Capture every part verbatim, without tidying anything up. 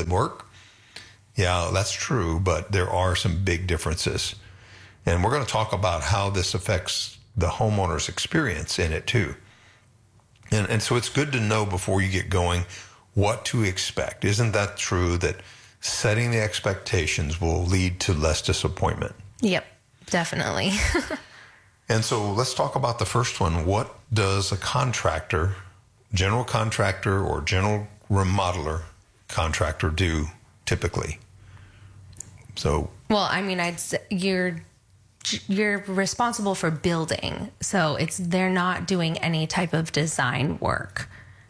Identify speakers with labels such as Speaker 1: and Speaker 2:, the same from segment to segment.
Speaker 1: that work. Yeah, that's true, but there are some big differences. And we're going to talk about how this affects the homeowner's experience in it too. And, and so it's good to know before you get going what to expect. Isn't that true that setting the expectations will lead to less disappointment?
Speaker 2: Yep, definitely.
Speaker 1: And so let's talk about the first one. What does a contractor, general contractor or general remodeler contractor do typically? So,
Speaker 2: well, I mean, I'd say you're you're responsible for building, so it's they're not doing any type of design work,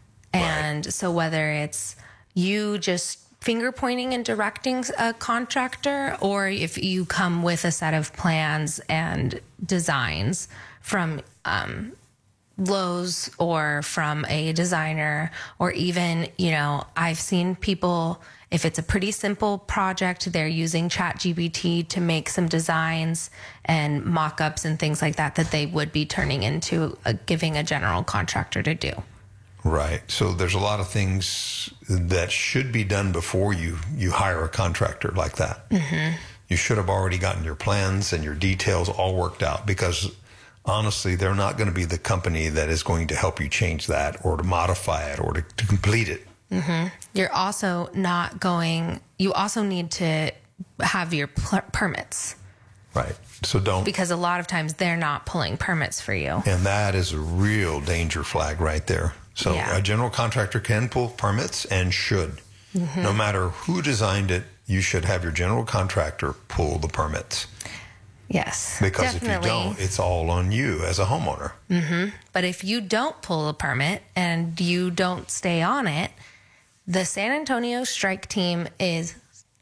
Speaker 2: and right. So whether it's you just finger pointing and directing a contractor, or if you come with a set of plans and designs from um, Lowe's or from a designer, or even, you know, I've seen people, if it's a pretty simple project, they're using ChatGPT to make some designs and mock-ups and things like that, that they would be turning into a, giving a general contractor to do.
Speaker 1: Right. So there's a lot of things that should be done before you, you hire a contractor like that. Mm-hmm. You should have already gotten your plans and your details all worked out, because honestly, they're not going to be the company that is going to help you change that or to modify it or to, to complete it.
Speaker 2: Mm-hmm. You're also not going, you also need to have your pl- permits.
Speaker 1: Right. So don't.
Speaker 2: Because a lot of times they're not pulling permits for you.
Speaker 1: And that is a real danger flag right there. So yeah. A general contractor can pull permits and should. Mm-hmm. No matter who designed it, you should have your general contractor pull the permits.
Speaker 2: Yes,
Speaker 1: because
Speaker 2: definitely.
Speaker 1: If you don't, it's all on you as a homeowner.
Speaker 2: Mm-hmm. But if you don't pull a permit and you don't stay on it, the San Antonio Strike Team is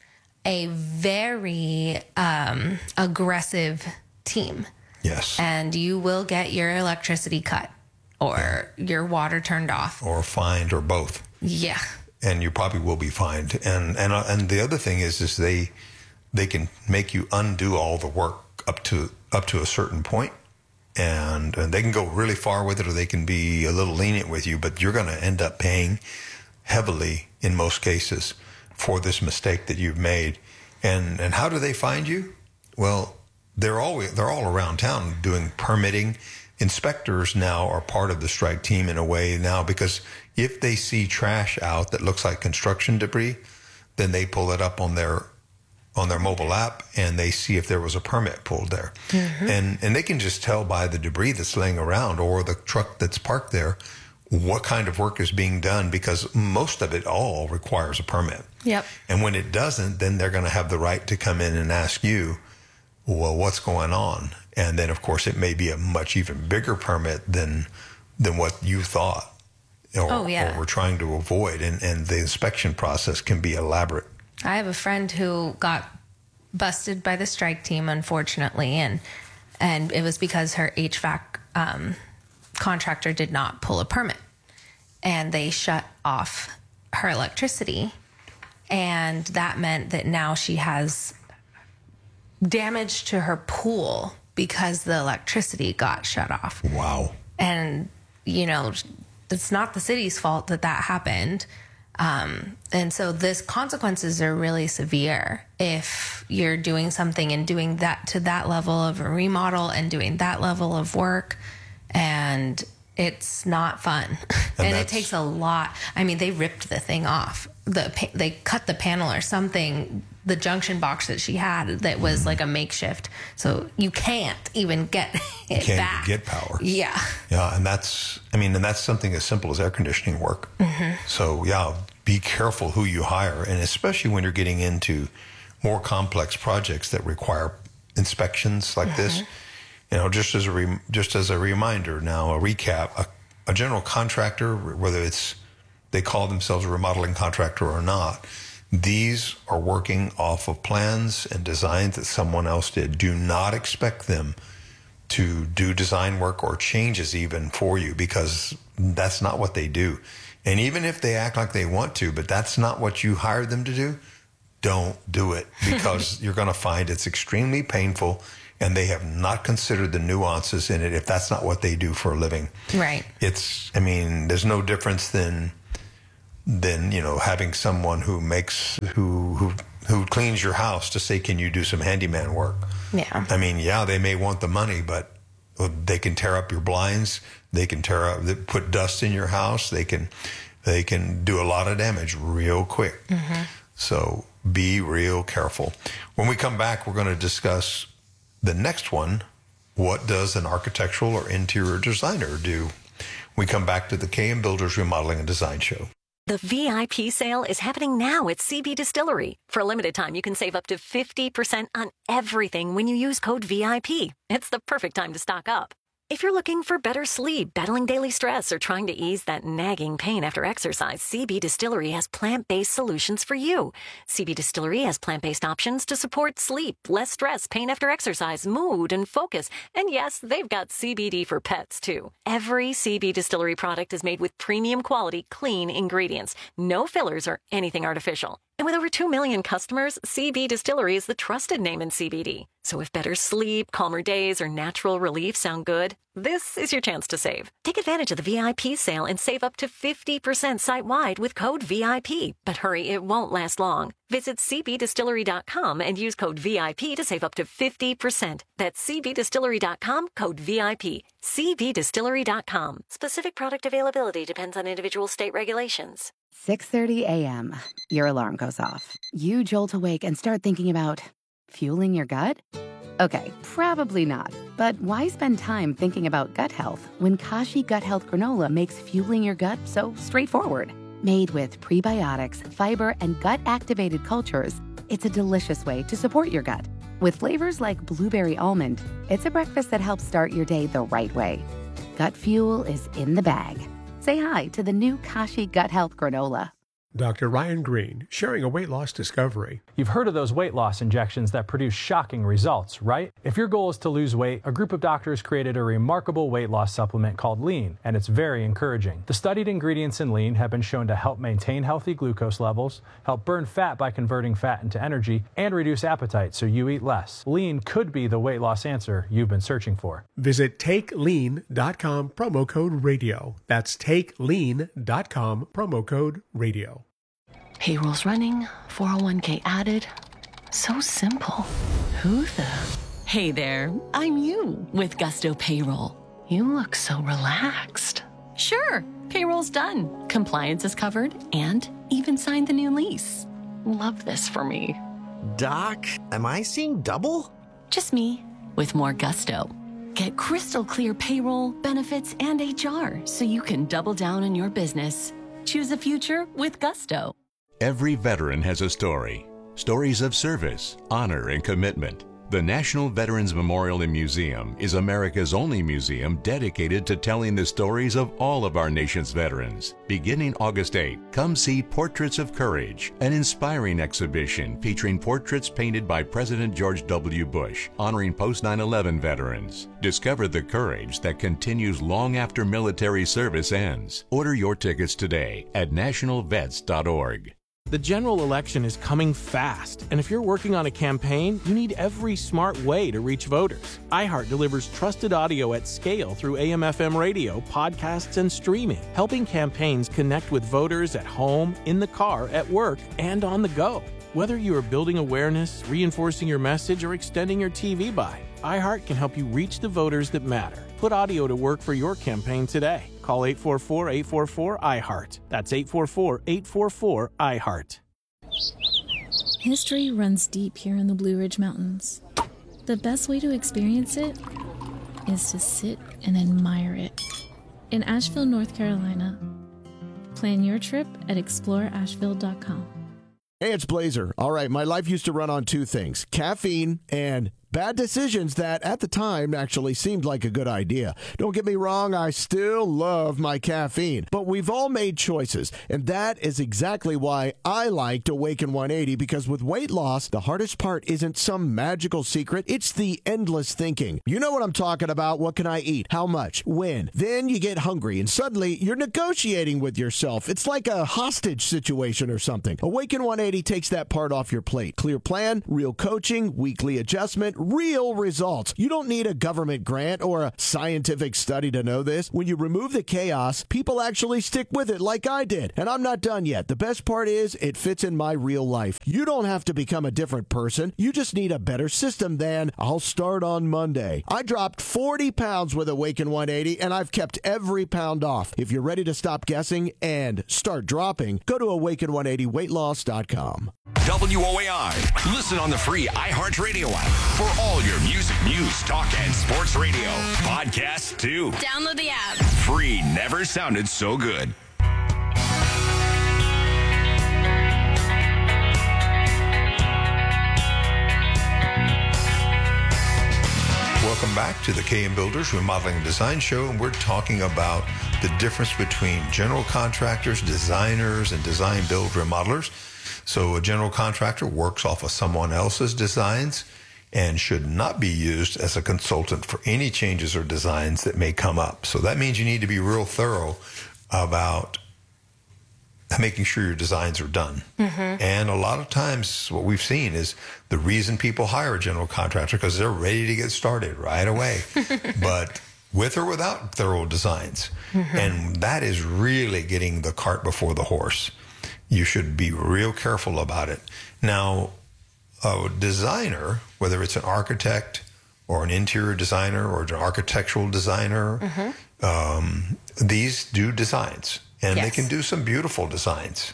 Speaker 2: a very um, aggressive team.
Speaker 1: Yes.
Speaker 2: And you will get your electricity cut or yeah. your water turned off.
Speaker 1: Or fined, or both.
Speaker 2: Yeah.
Speaker 1: And you probably will be fined. And and uh, and the other thing is, is they they can make you undo all the work up to up to a certain point, and, and they can go really far with it, or they can be a little lenient with you, but you're going to end up paying heavily in most cases for this mistake that you've made. And and how do they find you? Well, they're always they're all around town doing permitting. Inspectors now are part of the strike team in a way now, because if they see trash out that looks like construction debris, then they pull it up on their on their mobile app and they see if there was a permit pulled there. Mm-hmm. And and they can just tell by the debris that's laying around or the truck that's parked there what kind of work is being done, because most of it all requires a permit.
Speaker 2: Yep.
Speaker 1: And when it doesn't, then they're going to have the right to come in and ask you, well, what's going on? And then, of course, it may be a much even bigger permit than than what you thought or,
Speaker 2: oh, yeah.
Speaker 1: or were trying to avoid. And, and the inspection process can be elaborate.
Speaker 2: I have a friend who got busted by the strike team, unfortunately, and and it was because her H V A C um, contractor did not pull a permit, and they shut off her electricity, and that meant that now she has damage to her pool because the electricity got shut off.
Speaker 1: Wow.
Speaker 2: And, you know, it's not the city's fault that that happened. Um, and so this consequences are really severe if you're doing something and doing that to that level of a remodel and doing that level of work, and it's not fun. And, and it takes a lot. I mean, they ripped the thing off. The they cut the panel or something, the junction box that she had that was like a makeshift. So you can't even get it
Speaker 1: you can't
Speaker 2: back.
Speaker 1: Even get power.
Speaker 2: Yeah.
Speaker 1: Yeah, and that's, I mean, and that's something as simple as air conditioning work. Mm-hmm. So, yeah, be careful who you hire, and especially when you're getting into more complex projects that require inspections like mm-hmm. this. You know, just as a re, just as a reminder now, a recap, a, a general contractor, whether it's they call themselves a remodeling contractor or not, these are working off of plans and designs that someone else did. Do not expect them to do design work or changes even for you, because that's not what they do. And even if they act like they want to, but that's not what you hired them to do, don't do it, because you're going to find it's extremely painful, and they have not considered the nuances in it if that's not what they do for a living.
Speaker 2: Right.
Speaker 1: It's, I mean, there's no difference than than, you know, having someone who makes, who, who, who cleans your house to say, can you do some handyman work?
Speaker 2: Yeah.
Speaker 1: I mean, yeah, they may want the money, but they can tear up your blinds. They can tear up, they put dust in your house. They can, they can do a lot of damage real quick. Mm-hmm. So be real careful. When we come back, we're going to discuss the next one. What does an architectural or interior designer do? We come back to the K M Builders Remodeling and Design Show.
Speaker 3: The V I P sale is happening now at C B Distillery. For a limited time, you can save up to fifty percent on everything when you use code V I P. It's the perfect time to stock up. If you're looking for better sleep, battling daily stress, or trying to ease that nagging pain after exercise, C B Distillery has plant-based solutions for you. C B Distillery has plant-based options to support sleep, less stress, pain after exercise, mood, and focus. And yes, they've got C B D for pets, too. Every C B Distillery product is made with premium quality, clean ingredients. No fillers or anything artificial. And with over two million customers, C B Distillery is the trusted name in C B D. So if better sleep, calmer days, or natural relief sound good, this is your chance to save. Take advantage of the V I P sale and save up to fifty percent site-wide with code V I P. But hurry, it won't last long. Visit c b distillery dot com and use code V I P to save up to fifty percent. That's c b distillery dot com, code V I P. c b distillery dot com. Specific product availability depends on individual state regulations.
Speaker 4: six thirty a.m. Your alarm goes off. You jolt awake and start thinking about fueling your gut? Okay, probably not. But why spend time thinking about gut health when Kashi Gut Health Granola makes fueling your gut so straightforward? Made with prebiotics, fiber, and gut-activated cultures, it's a delicious way to support your gut. With flavors like blueberry almond, it's a breakfast that helps start your day the right way. Gut fuel is in the bag. Say hi to the new Kashi Gut Health Granola.
Speaker 5: Doctor Ryan Green, sharing a weight loss discovery.
Speaker 6: You've heard of those weight loss injections that produce shocking results, right? If your goal is to lose weight, a group of doctors created a remarkable weight loss supplement called Lean, and it's very encouraging. The studied ingredients in Lean have been shown to help maintain healthy glucose levels, help burn fat by converting fat into energy, and reduce appetite so you eat less. Lean could be the weight loss answer you've been searching for.
Speaker 5: Visit take lean dot com, promo code radio. That's take lean dot com, promo code radio.
Speaker 7: Payroll's running, four oh one k added. So simple. Who the? Hey there, I'm you with Gusto Payroll. You look so relaxed. Sure, payroll's done. Compliance is covered and even signed the new lease. Love this for me.
Speaker 8: Doc, am I seeing double?
Speaker 7: Just me with more gusto. Get crystal clear payroll, benefits, and H R so you can double down on your business. Choose a future with Gusto.
Speaker 9: Every veteran has a story. Stories of service, honor, and commitment. The National Veterans Memorial and Museum is America's only museum dedicated to telling the stories of all of our nation's veterans. Beginning August eighth, come see Portraits of Courage, an inspiring exhibition featuring portraits painted by President George W. Bush, honoring post nine eleven veterans. Discover the courage that continues long after military service ends. Order your tickets today at national vets dot org.
Speaker 10: The general election is coming fast, and if you're working on a campaign, you need every smart way to reach voters. iHeart delivers trusted audio at scale through A M F M radio, podcasts, and streaming, helping campaigns connect with voters at home, in the car, at work, and on the go. Whether you are building awareness, reinforcing your message, or extending your T V buy, iHeart can help you reach the voters that matter. Put audio to work for your campaign today. Call eight four four, eight four four, I heart. That's eight four four, eight four four, I heart.
Speaker 11: History runs deep here in the Blue Ridge Mountains. The best way to experience it is to sit and admire it. In Asheville, North Carolina. Plan your trip at explore asheville dot com.
Speaker 12: Hey, it's Blazer. All right, my life used to run on two things, caffeine and bad decisions that at the time actually seemed like a good idea. Don't get me wrong, I still love my caffeine, but we've all made choices, and that is exactly why I liked Awaken one eighty, because with weight loss, the hardest part isn't some magical secret, it's the endless thinking. You know what I'm talking about. What can I eat? How much? When? Then you get hungry, and suddenly you're negotiating with yourself. It's like a hostage situation or something. Awaken one eighty takes that part off your plate. Clear plan, real coaching, weekly adjustment, real results. You don't need a government grant or a scientific study to know this. When you remove the chaos, people actually stick with it like I did. And I'm not done yet. The best part is it fits in my real life. You don't have to become a different person. You just need a better system than I'll start on Monday. I dropped forty pounds with Awaken one eighty, and I've kept every pound off. If you're ready to stop guessing and start dropping, go to awaken one eighty weight loss dot com.
Speaker 13: W O A I. Listen on the free iHeartRadio app for all your music, news, talk, and sports radio. Podcasts, too.
Speaker 14: Download the app.
Speaker 13: Free never sounded so good.
Speaker 1: Welcome back to the K M Builders Remodeling and Design Show, and we're talking about the difference between general contractors, designers, and design build remodelers. So a general contractor works off of someone else's designs and should not be used as a consultant for any changes or designs that may come up. So that means you need to be real thorough about making sure your designs are done. Mm-hmm. And a lot of times what we've seen is the reason people hire a general contractor because they're ready to get started right away, but with or without thorough designs. Mm-hmm. And that is really getting the cart before the horse. You should be real careful about it. Now, a designer, whether it's an architect or an interior designer or an architectural designer, mm-hmm. um, these do designs. And yes. they can do some beautiful designs.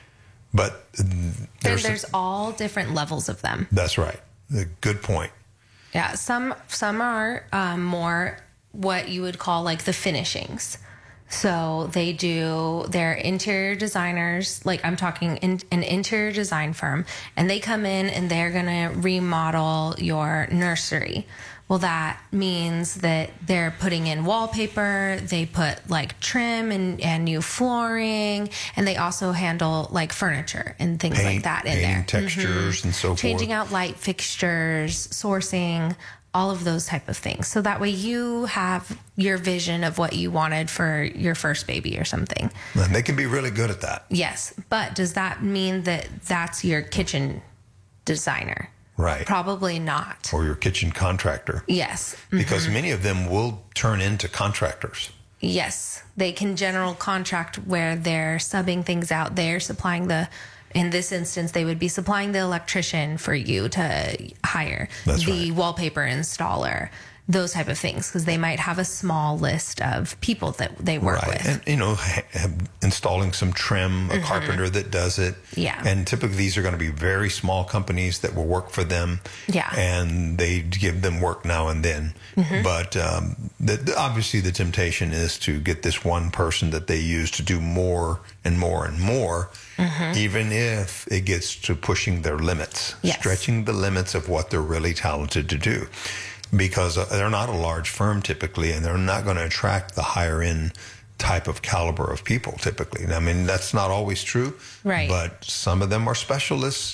Speaker 1: But there's,
Speaker 2: there's a, all different levels of them.
Speaker 1: That's right. Good point.
Speaker 2: Yeah, some some are um, more what you would call like the finishings. So they do, they're interior designers, like I'm talking in, an interior design firm, and they come in and they're going to remodel your nursery. Well, that means that they're putting in wallpaper, they put like trim and, and new flooring, and they also handle like furniture and things
Speaker 1: Paint,
Speaker 2: like that in there.
Speaker 1: Textures mm-hmm. and so forth.
Speaker 2: Changing out light fixtures, sourcing, all of those type of things. So that way you have your vision of what you wanted for your first baby or something.
Speaker 1: And they can be really good at that.
Speaker 2: Yes. But does that mean that that's your kitchen designer?
Speaker 1: Right.
Speaker 2: Probably not.
Speaker 1: Or your kitchen contractor.
Speaker 2: Yes. Mm-hmm.
Speaker 1: Because many of them will turn into contractors.
Speaker 2: Yes. They can general contract where they're subbing things out. They're supplying the, in this instance, they would be supplying the electrician for you to hire.
Speaker 1: That's
Speaker 2: the
Speaker 1: right.
Speaker 2: wallpaper installer, those type of things, because they might have a small list of people that they work
Speaker 1: right.
Speaker 2: with.
Speaker 1: And, you know, ha- installing some trim, a mm-hmm. carpenter that does it.
Speaker 2: Yeah.
Speaker 1: And typically these are going to be very small companies that will work for them.
Speaker 2: Yeah.
Speaker 1: And they give them work now and then. Mm-hmm. But um, the, the, obviously the temptation is to get this one person that they use to do more and more and more, mm-hmm. even if it gets to pushing their limits,
Speaker 2: yes.
Speaker 1: stretching the limits of what they're really talented to do. Because they're not a large firm typically, and they're not going to attract the higher end type of caliber of people typically. I mean, that's not always true,
Speaker 2: right?
Speaker 1: But some of them are specialists,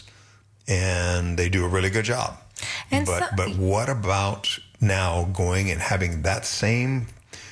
Speaker 1: and they do a really good job.
Speaker 2: And
Speaker 1: but
Speaker 2: so,
Speaker 1: but what about now going and having that same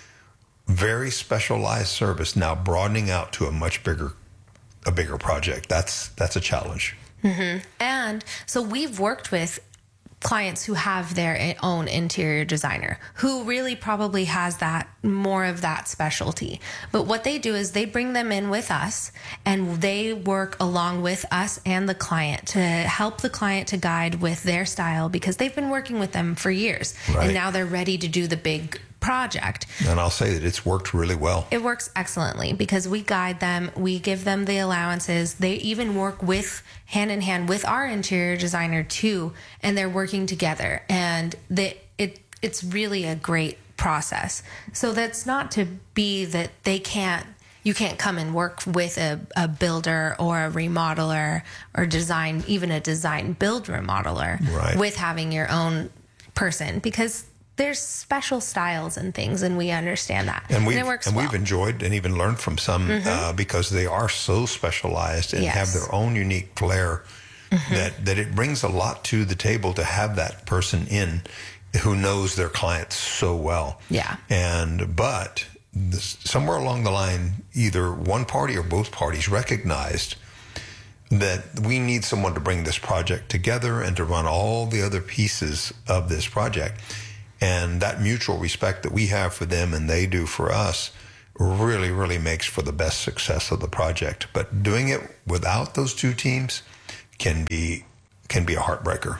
Speaker 1: very specialized service now broadening out to a much bigger a bigger project? That's that's a challenge.
Speaker 2: Mm-hmm. And so we've worked with clients who have their own interior designer who really probably has that more of that specialty. But what they do is they bring them in with us, and they work along with us and the client to help the client to guide with their style, because they've been working with them for years.
Speaker 1: Right.
Speaker 2: And now they're ready to do the big project.
Speaker 1: And I'll say that it's worked really well.
Speaker 2: It works excellently because we guide them, we give them the allowances. They even work with hand in hand with our interior designer too, and they're working together. And they, it it's really a great process. So that's not to be that they can't you can't come and work with a, a builder or a remodeler or design, even a design build remodeler,
Speaker 1: right.
Speaker 2: with having your own person, because there's special styles and things, and we understand that.
Speaker 1: And, we've,
Speaker 2: and it works
Speaker 1: and
Speaker 2: well.
Speaker 1: we've enjoyed and even learned from some
Speaker 2: mm-hmm.
Speaker 1: uh, because they are so specialized and
Speaker 2: yes.
Speaker 1: have their own unique flair, mm-hmm. that, that it brings a lot to the table to have that person in who knows their clients so well.
Speaker 2: Yeah.
Speaker 1: And but this, somewhere along the line, either one party or both parties recognized that we need someone to bring this project together and to run all the other pieces of this project. And that mutual respect that we have for them and they do for us really, really makes for the best success of the project. But doing it without those two teams can be can be a heartbreaker.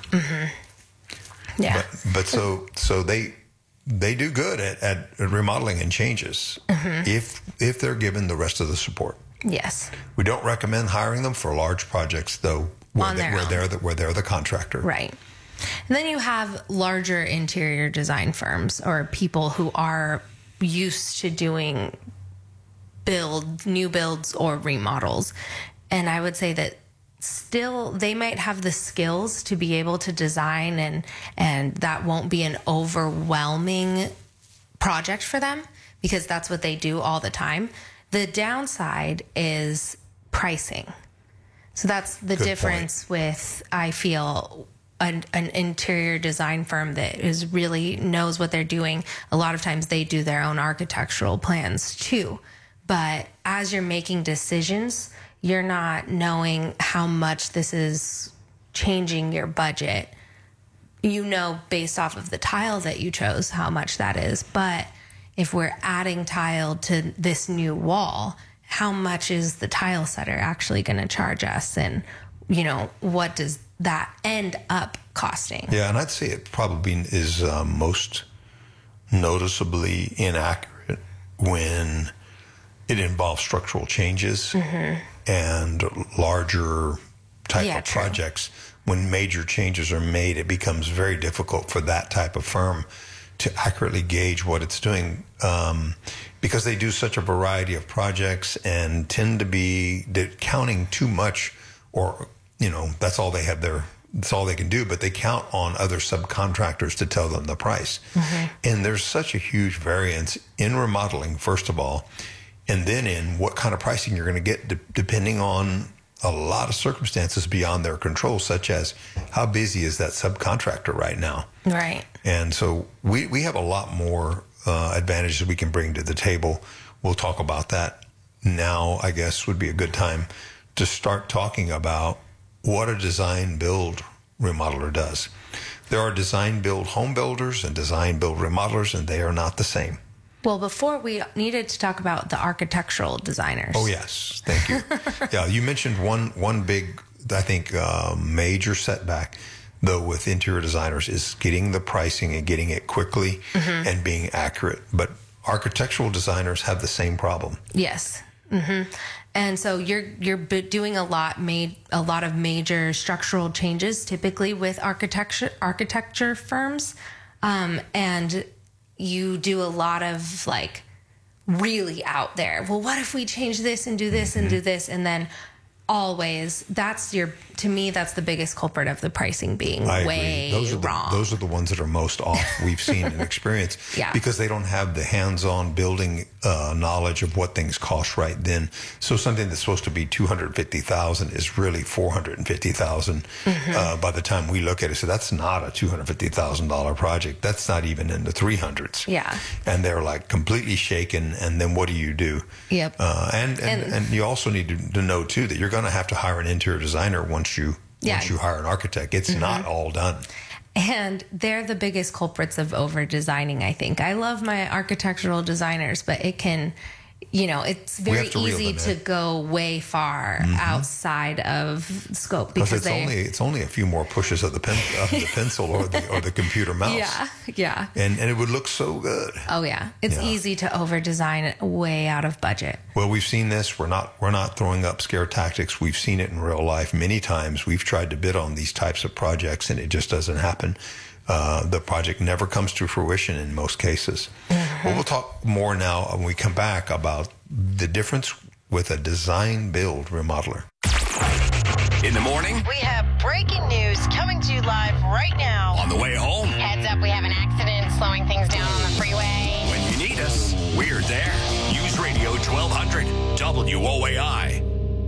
Speaker 2: Mm-hmm. Yeah.
Speaker 1: But, but so so they they do good at, at remodeling and changes mm-hmm. if if they're given the rest of the support.
Speaker 2: Yes.
Speaker 1: We don't recommend hiring them for large projects, though, where,
Speaker 2: On
Speaker 1: they,
Speaker 2: their
Speaker 1: where
Speaker 2: own.
Speaker 1: they're the, where they're the contractor.
Speaker 2: Right. And then you have larger interior design firms or people who are used to doing build, new builds or remodels. And I would say that still they might have the skills to be able to design and and that won't be an overwhelming project for them because that's what they do all the time. The downside is pricing. So that's the
Speaker 1: Good
Speaker 2: difference with, I feel, an, an interior design firm that is really knows what they're doing. A lot of times they do their own architectural plans too. But as you're making decisions, you're not knowing how much this is changing your budget. You know, based off of the tile that you chose, how much that is. But if we're adding tile to this new wall, how much is the tile setter actually going to charge us? And, you know, what does that end up costing?
Speaker 1: Yeah, and I'd say it probably is uh, most noticeably inaccurate when it involves structural changes mm-hmm. and larger type
Speaker 2: yeah,
Speaker 1: of
Speaker 2: true.
Speaker 1: projects. When major changes are made, it becomes very difficult for that type of firm to accurately gauge what it's doing um, because they do such a variety of projects and tend to be counting too much, or, you know, that's all they have their, that's all they can do, but they count on other subcontractors to tell them the price. Mm-hmm. And there's such a huge variance in remodeling, first of all, and then in what kind of pricing you're going to get de- depending on a lot of circumstances beyond their control, such as how busy is that subcontractor right now?
Speaker 2: Right.
Speaker 1: And so we, we have a lot more uh, advantages we can bring to the table. We'll talk about that now, I guess, would be a good time to start talking about what a design build remodeler does. There are design build home builders and design build remodelers, and they are not the same.
Speaker 2: Well, before we needed to talk about the architectural designers.
Speaker 1: Oh, yes. Thank you. Yeah, you mentioned one one big, I think, uh, major setback, though, with interior designers is getting the pricing and getting it quickly mm-hmm. and being accurate. But architectural designers have the same problem.
Speaker 2: Yes. Mm-hmm. And so you're you're doing a lot made a lot of major structural changes, typically with architecture architecture firms, um, and you do a lot of like really out there. Well, what if we change this and do this and do this? And then always that's your, to me, that's the biggest culprit of the pricing being
Speaker 1: I
Speaker 2: way
Speaker 1: agree. Those are the,
Speaker 2: wrong.
Speaker 1: Those are the ones that are most off we've seen and experienced
Speaker 2: yeah.
Speaker 1: because they don't have the hands-on building uh, knowledge of what things cost right then. So something that's supposed to be two hundred fifty thousand dollars is really four hundred fifty thousand dollars mm-hmm. uh, by the time we look at it. So that's not a two hundred fifty thousand dollars project. That's not even in the three hundreds.
Speaker 2: Yeah.
Speaker 1: And they're like completely shaken. And then what do you do?
Speaker 2: Yep.
Speaker 1: Uh, and, and, and, and you also need to, to know, too, that you're going to have to hire an interior designer once you
Speaker 2: yeah.
Speaker 1: once you hire an architect. It's mm-hmm. not all done.
Speaker 2: And they're the biggest culprits of over designing, I think. I love my architectural designers, but it can, you know, it's very easy to go way far mm-hmm. outside of scope because
Speaker 1: it's
Speaker 2: they,
Speaker 1: only it's only a few more pushes of the pen of the pencil or the or the computer mouse.
Speaker 2: Yeah, yeah.
Speaker 1: And and it would look so good.
Speaker 2: Oh yeah, it's yeah. easy to over design it way out of budget.
Speaker 1: Well, we've seen this. We're not we're not throwing up scare tactics. We've seen it in real life many times. We've tried to bid on these types of projects, and it just doesn't happen. Uh, the project never comes to fruition in most cases. Mm-hmm. Well, we'll talk more now when we come back about the difference with a design build remodeler.
Speaker 13: In the morning,
Speaker 14: we have breaking news coming to you live right now.
Speaker 13: On the way home,
Speaker 14: heads up, we have an accident slowing things down on the freeway.
Speaker 13: When you need us, we're there. News Radio twelve hundred W O A I.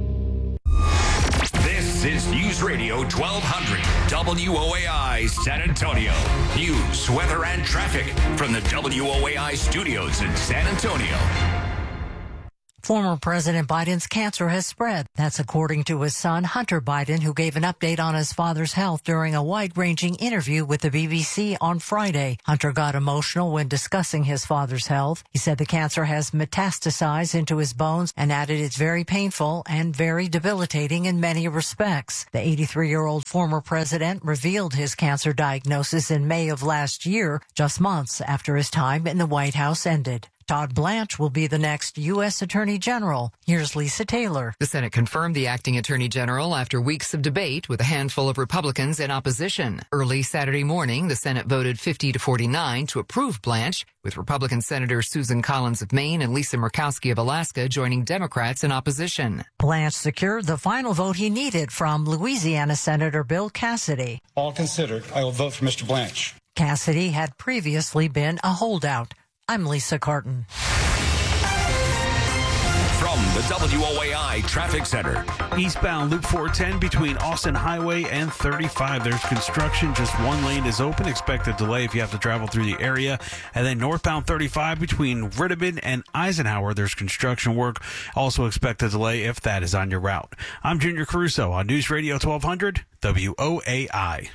Speaker 13: This is News Radio twelve hundred W O A I San Antonio. News, weather, and traffic from the W O A I studios in San Antonio.
Speaker 15: Former President Biden's cancer has spread. That's according to his son, Hunter Biden, who gave an update on his father's health during a wide-ranging interview with the B B C on Friday. Hunter got emotional when discussing his father's health. He said the cancer has metastasized into his bones and added it's very painful and very debilitating in many respects. The eighty-three-year-old former president revealed his cancer diagnosis in May of last year, just months after his time in the White House ended. Todd Blanche will be the next U S Attorney General. Here's Lisa Taylor.
Speaker 16: The Senate confirmed the acting Attorney General after weeks of debate with a handful of Republicans in opposition. Early Saturday morning, the Senate voted fifty to forty-nine to approve Blanche, with Republican Senators Susan Collins of Maine and Lisa Murkowski of Alaska joining Democrats in opposition.
Speaker 15: Blanche secured the final vote he needed from Louisiana Senator Bill Cassidy.
Speaker 17: All considered, I will vote for Mister Blanche.
Speaker 15: Cassidy had previously been a holdout. I'm Lisa Carton.
Speaker 13: From the W O A I Traffic Center.
Speaker 18: Eastbound Loop four ten between Austin Highway and thirty-five. There's construction. Just one lane is open. Expect a delay if you have to travel through the area. And then northbound thirty-five between Rittman and Eisenhower. There's construction work. Also expect a delay if that is on your route. I'm Junior Caruso on News Radio twelve hundred W O A I.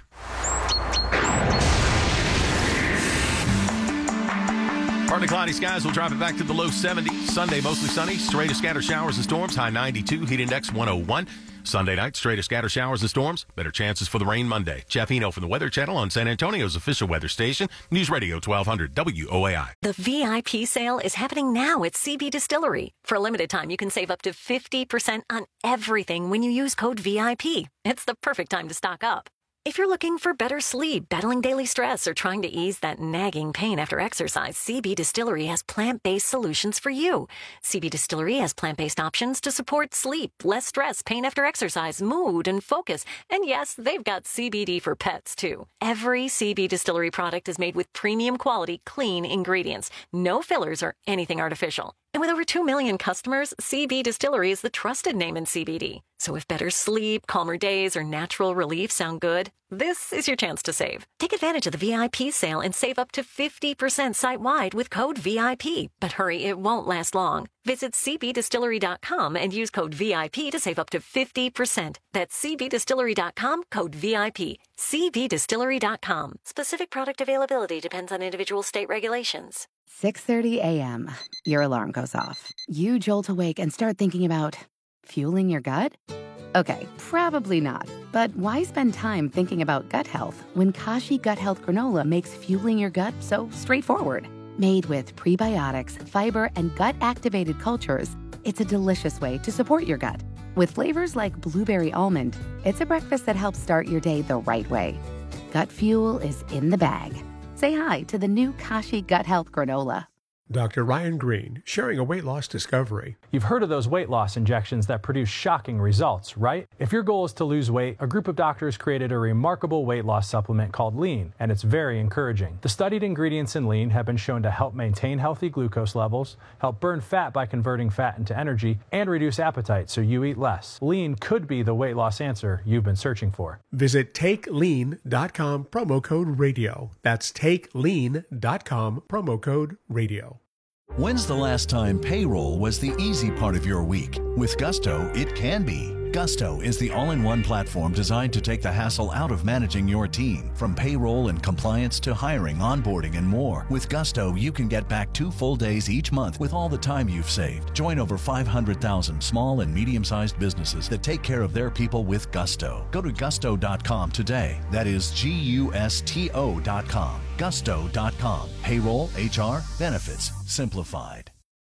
Speaker 19: Partly cloudy skies will drop it back to the low seventies. Sunday, mostly sunny. Straight of scatter showers and storms. High ninety-two. Heat index one oh one. Sunday night, straight of scatter showers and storms. Better chances for the rain Monday. Jeff Eno from the Weather Channel on San Antonio's official weather station. News Radio twelve hundred W O A I.
Speaker 3: The V I P sale is happening now at C B Distillery. For a limited time, you can save up to fifty percent on everything when you use code V I P. It's the perfect time to stock up. If you're looking for better sleep, battling daily stress, or trying to ease that nagging pain after exercise, C B Distillery has plant-based solutions for you. C B Distillery has plant-based options to support sleep, less stress, pain after exercise, mood, and focus. And yes, they've got C B D for pets, too. Every C B Distillery product is made with premium quality, clean ingredients. No fillers or anything artificial. And with over two million customers, C B Distillery is the trusted name in C B D. So if better sleep, calmer days, or natural relief sound good, this is your chance to save. Take advantage of the V I P sale and save up to fifty percent site-wide with code V I P. But hurry, it won't last long. Visit C B distillery dot com and use code V I P to save up to fifty percent. That's C B distillery dot com, code V I P. C B distillery dot com. Specific product availability depends on individual state regulations.
Speaker 4: six thirty a.m. Your alarm goes off. You jolt awake and start thinking about fueling your gut? Okay, probably not. But why spend time thinking about gut health when Kashi Gut Health Granola makes fueling your gut so straightforward? Made with prebiotics, fiber, and gut-activated cultures, it's a delicious way to support your gut. With flavors like blueberry almond, it's a breakfast that helps start your day the right way. Gut fuel is in the bag. Say hi to the new Kashi Gut Health Granola.
Speaker 5: Doctor Ryan Green, sharing a weight loss discovery.
Speaker 6: You've heard of those weight loss injections that produce shocking results, right? If your goal is to lose weight, a group of doctors created a remarkable weight loss supplement called Lean, and it's very encouraging. The studied ingredients in Lean have been shown to help maintain healthy glucose levels, help burn fat by converting fat into energy, and reduce appetite so you eat less. Lean could be the weight loss answer you've been searching for.
Speaker 5: Visit take lean dot com, promo code radio. That's take lean dot com, promo code radio.
Speaker 20: When's the last time payroll was the easy part of your week? With Gusto, it can be. Gusto is the all-in-one platform designed to take the hassle out of managing your team. From payroll and compliance to hiring, onboarding, and more. With Gusto, you can get back two full days each month with all the time you've saved. Join over five hundred thousand small and medium-sized businesses that take care of their people with Gusto. Go to gusto dot com today. That is G U S T O dot com. gusto dot com. Payroll, H R, benefits, simplified.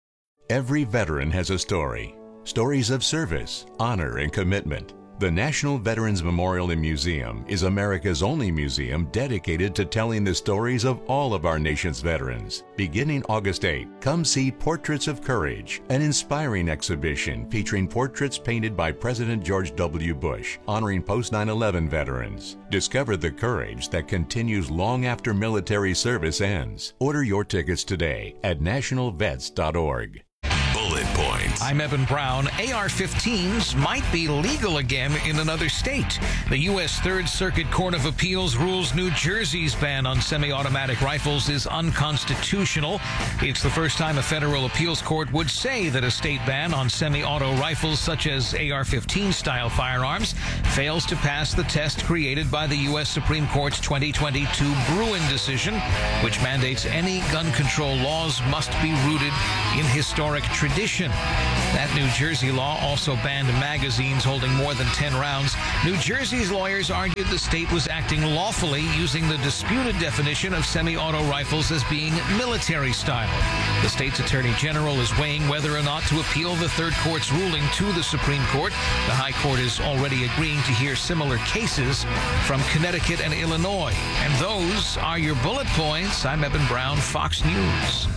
Speaker 9: Every veteran has a story. Stories of service, honor, and commitment. The National Veterans Memorial and Museum is America's only museum dedicated to telling the stories of all of our nation's veterans. Beginning August eighth, come see Portraits of Courage, an inspiring exhibition featuring portraits painted by President George W. Bush, honoring post nine eleven veterans. Discover the courage that continues long after military service ends. Order your tickets today at national vets dot org.
Speaker 13: Bullet Point. points.
Speaker 21: I'm Evan Brown. A R fifteens might be legal again in another state. The U S Third Circuit Court of Appeals rules New Jersey's ban on semi-automatic rifles is unconstitutional. It's the first time a federal appeals court would say that a state ban on semi-auto rifles such as A R fifteen style firearms fails to pass the test created by the U S Supreme Court's twenty twenty-two Bruin decision, which mandates any gun control laws must be rooted in historic tradition. That New Jersey law also banned magazines holding more than ten rounds. New Jersey's lawyers argued the state was acting lawfully, using the disputed definition of semi-auto rifles as being military style. The state's attorney general is weighing whether or not to appeal the third court's ruling to the Supreme Court. The High Court is already agreeing to hear similar cases from Connecticut and Illinois. And those are your bullet points. I'm Evan Brown, Fox News.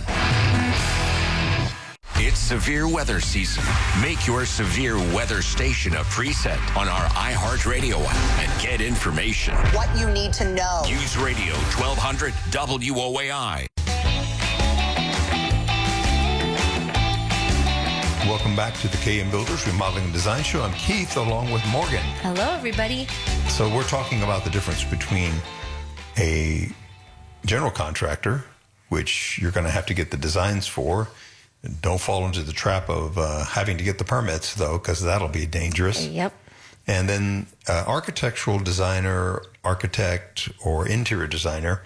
Speaker 13: It's severe weather season. Make your severe weather station a preset on our iHeartRadio app and get information.
Speaker 22: What you need to know.
Speaker 13: News Radio twelve hundred W O A I.
Speaker 1: Welcome back to the K M Builders Remodeling and Design Show. I'm Keith, along with Morgan.
Speaker 2: Hello, everybody.
Speaker 1: So we're talking about the difference between a general contractor, which you're going to have to get the designs for. Don't fall into the trap of uh, having to get the permits, though, because that'll be dangerous.
Speaker 2: Yep.
Speaker 1: And then uh, architectural designer, architect, or interior designer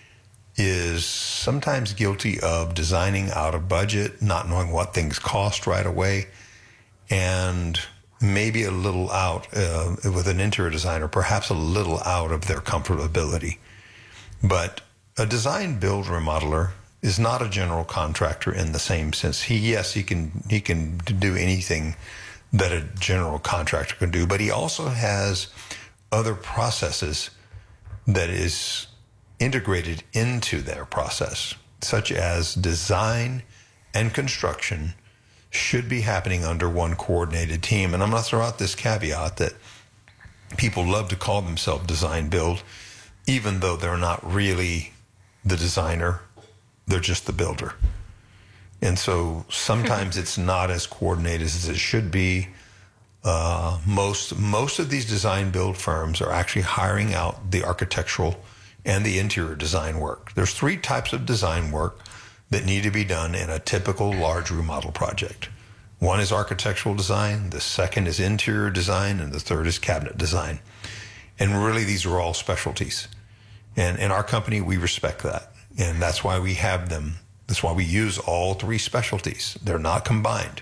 Speaker 1: is sometimes guilty of designing out of budget, not knowing what things cost right away, and maybe a little out uh, with an interior designer, perhaps a little out of their comfortability. But a design build remodeler is not a general contractor in the same sense. He, yes, he can he can do anything that a general contractor can do, but he also has other processes that is integrated into their process, such as design and construction should be happening under one coordinated team. And I'm going to throw out this caveat that people love to call themselves design build, even though they're not really the designer. They're just the builder. And so sometimes it's not as coordinated as it should be. Uh, most most of these design build firms are actually hiring out the architectural and the interior design work. There's three types of design work that need to be done in a typical large remodel project. One is architectural design, the second is interior design, and the third is cabinet design. And really, these are all specialties. And in our company, we respect that. And that's why we have them. That's why we use all three specialties. They're not combined.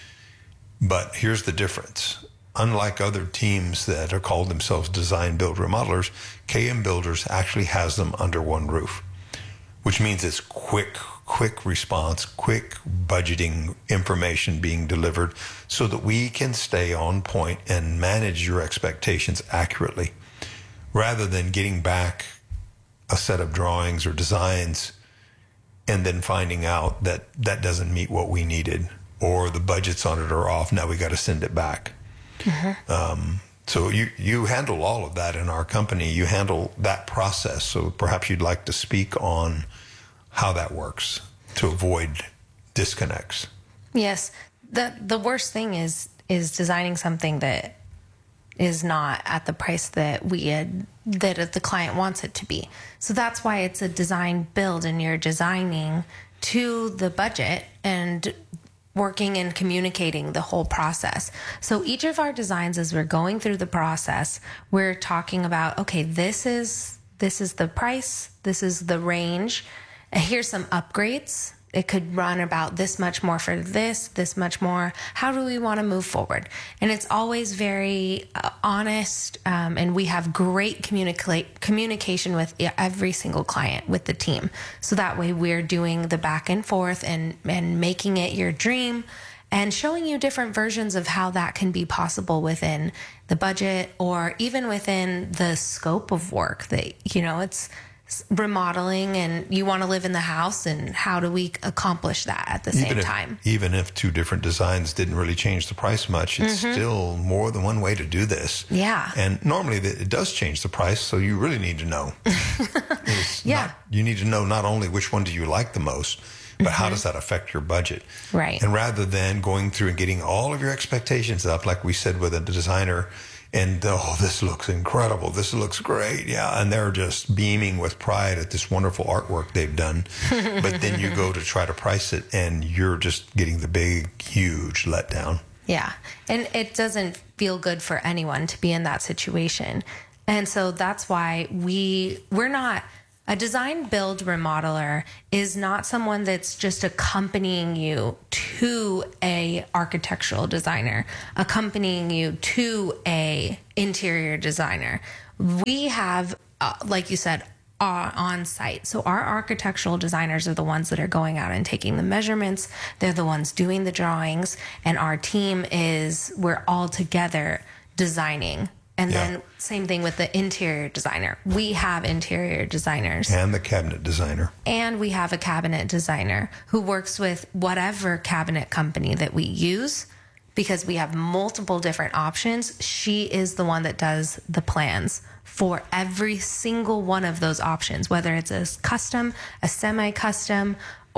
Speaker 1: But here's the difference. Unlike other teams that are called themselves design build remodelers, K M Builders actually has them under one roof, which means it's quick, quick response, quick budgeting information being delivered so that we can stay on point and manage your expectations accurately, rather than getting back a set of drawings or designs and then finding out that that doesn't meet what we needed, or the budgets on it are off. Now we got to send it back. Mm-hmm. Um, so you, you handle all of that in our company. You handle that process. So perhaps you'd like to speak on how that works to avoid disconnects.
Speaker 2: Yes. The the worst thing is is designing something that is not at the price that we had, that the client wants it to be. So that's why it's a design build, and you're designing to the budget and working and communicating the whole process. So each of our designs, as we're going through the process, we're talking about, okay, this is this is the price, this is the range, and here's some upgrades. It could run about this much more for this, this much more. How do we want to move forward? And it's always very uh, honest, um, and we have great communica- communication with every single client, with the team. So that way we're doing the back and forth and, and making it your dream and showing you different versions of how that can be possible within the budget or even within the scope of work that, you know, it's remodeling and you want to live in the house, and how do we accomplish that at the same
Speaker 1: even if,
Speaker 2: time?
Speaker 1: Even if two different designs didn't really change the price much, it's mm-hmm. still more than one way to do this.
Speaker 2: Yeah.
Speaker 1: And normally it does change the price, so you really need to know. yeah. Not, you need to know not only which one do you like the most, but how does that affect your budget?
Speaker 2: Right.
Speaker 1: And rather than going through and getting all of your expectations up, like we said with a designer, and oh, this looks incredible, this looks great, yeah, and they're just beaming with pride at this wonderful artwork they've done, but then you go to try to price it, and you're just getting the big, huge letdown.
Speaker 2: Yeah, and it doesn't feel good for anyone to be in that situation. And so that's why we, we're not, a design build remodeler is not someone that's just accompanying you to a architectural designer, accompanying you to a interior designer. We have, uh, like you said, uh, on site. So our architectural designers are the ones that are going out and taking the measurements. They're the ones doing the drawings. And our team is, we're all together designing. And yeah. then same thing with the interior designer. We have interior designers.
Speaker 1: And the cabinet designer.
Speaker 2: And we have a cabinet designer who works with whatever cabinet company that we use, because we have multiple different options. She is the one that does the plans for every single one of those options, whether it's a custom, a semi-custom,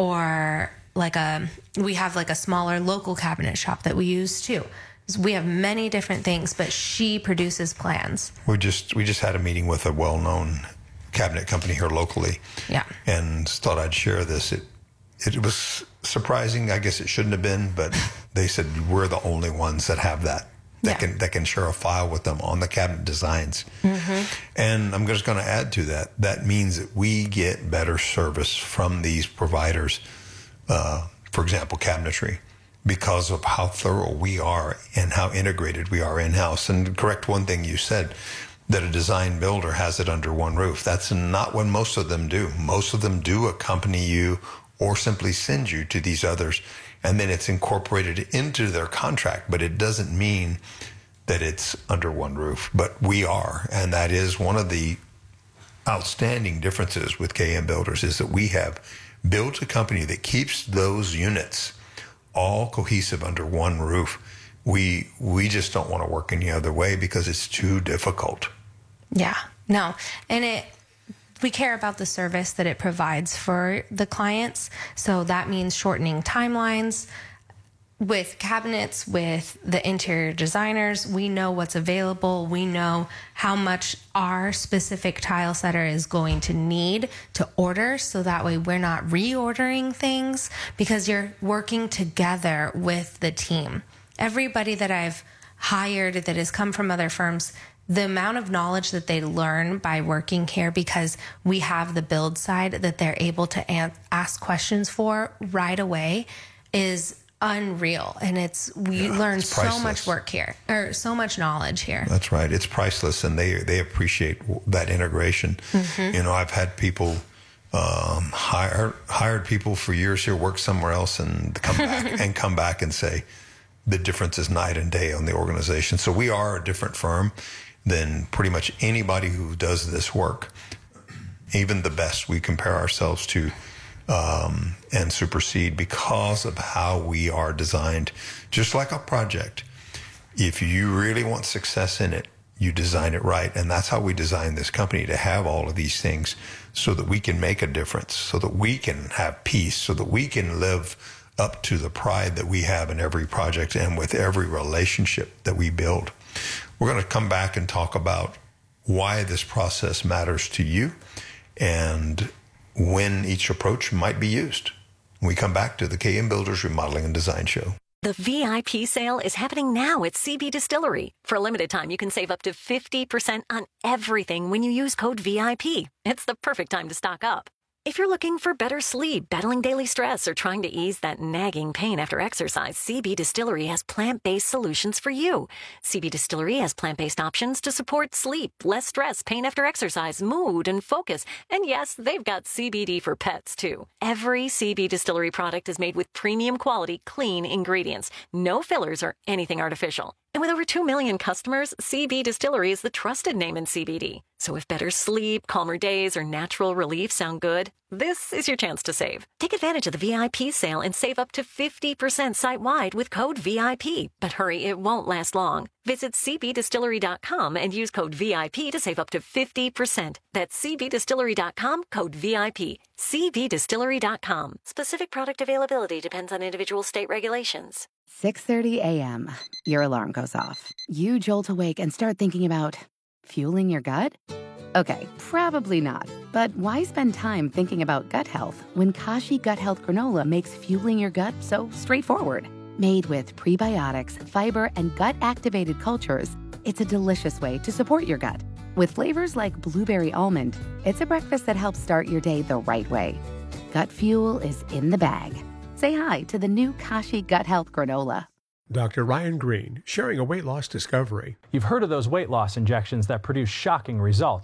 Speaker 2: or like a, we have like a smaller local cabinet shop that we use too. We have many different things, but she produces plans.
Speaker 1: We just we just had a meeting with a well-known cabinet company here locally.
Speaker 2: Yeah.
Speaker 1: And thought I'd share this. It it was surprising. I guess it shouldn't have been, but they said we're the only ones that have that. That yeah. can that can share a file with them on the cabinet designs. Mm-hmm. And I'm just going to add to that. That means that we get better service from these providers. Uh, for example, cabinetry, because of how thorough we are and how integrated we are in-house. And correct one thing you said, that a design builder has it under one roof. That's not what most of them do. Most of them do accompany you or simply send you to these others, and then it's incorporated into their contract, but it doesn't mean that it's under one roof. But we are, and that is one of the outstanding differences with K M Builders, is that we have built a company that keeps those units all cohesive under one roof. We we just don't want to work any other way because it's too difficult.
Speaker 2: Yeah, no. And it we care about the service that it provides for the clients. So that means shortening timelines. With cabinets, with the interior designers, we know what's available. We know how much our specific tile setter is going to need to order. So that way we're not reordering things, because you're working together with the team. Everybody that I've hired that has come from other firms, the amount of knowledge that they learn by working here, because we have the build side that they're able to an- ask questions for right away, is unreal. And it's we yeah, learn it's so much work here, or so much knowledge here.
Speaker 1: That's right. It's priceless, and they they appreciate that integration. Mm-hmm. You know, I've had people um, hire hired people for years here, work somewhere else, and come back and come back and say the difference is night and day on the organization. So we are a different firm than pretty much anybody who does this work. Even the best we compare ourselves to Um, and supersede because of how we are designed. Just like a project, if you really want success in it, you design it right. And that's how we design this company, to have all of these things so that we can make a difference, so that we can have peace, so that we can live up to the pride that we have in every project and with every relationship that we build. We're going to come back and talk about why this process matters to you and when each approach might be used. When we come back to the K M Builders Remodeling and Design Show.
Speaker 3: The V I P sale is happening now at C B Distillery. For a limited time, you can save up to fifty percent on everything when you use code V I P. It's the perfect time to stock up. If you're looking for better sleep, battling daily stress, or trying to ease that nagging pain after exercise, C B Distillery has plant-based solutions for you. C B Distillery has plant-based options to support sleep, less stress, pain after exercise, mood, and focus. And yes, they've got C B D for pets, too. Every C B Distillery product is made with premium quality, clean ingredients. No fillers or anything artificial. And with over two million customers, C B Distillery is the trusted name in C B D. So if better sleep, calmer days, or natural relief sound good, this is your chance to save. Take advantage of the V I P sale and save up to fifty percent site-wide with code V I P. But hurry, it won't last long. Visit C B distillery dot com and use code V I P to save up to fifty percent. That's C B distillery dot com, code V I P. C B distillery dot com. Specific product availability depends on individual state regulations.
Speaker 4: six thirty a.m. Your alarm goes off. You jolt awake and start thinking about fueling your gut? Okay, probably not. But why spend time thinking about gut health when Kashi Gut Health Granola makes fueling your gut so straightforward? Made with prebiotics, fiber, and gut-activated cultures, it's a delicious way to support your gut. With flavors like blueberry almond, it's a breakfast that helps start your day the right way. Gut fuel is in the bag. Say hi to the new Kashi Gut Health Granola.
Speaker 5: Doctor Ryan Green, sharing a weight loss discovery.
Speaker 6: You've heard of those weight loss injections that produce shocking results.